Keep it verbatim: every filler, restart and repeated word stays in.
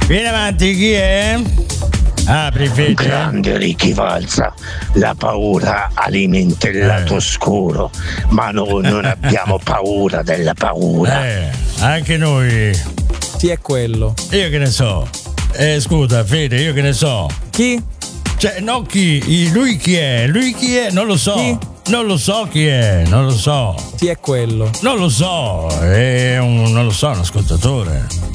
Vieni avanti, chi è? Apri, Fede. Grande Ricky Valza, la paura alimenta il lato Eh. oscuro, ma noi non abbiamo paura della paura. Eh, anche noi. Chi è quello? Io che ne so. Eh, scusa, Fede, io che ne so. Chi? Cioè, no, chi? I- Lui chi è? Lui chi è? Non lo so. Chi? Non lo so chi è, non lo so. Chi è quello? Non lo so, è un, non lo so, un ascoltatore.